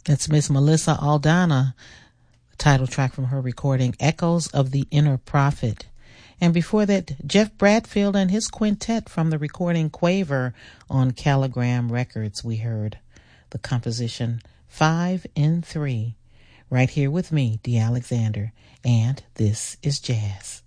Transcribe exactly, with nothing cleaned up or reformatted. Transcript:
That's Miss Melissa Aldana, title track from her recording Echoes of the Inner Prophet. And before that, Jeff Bradfield and his quintet from the recording Quaver on Caligram Records. We heard the composition Five in Three, right here with me, Dee Alexander, and this is Jazz.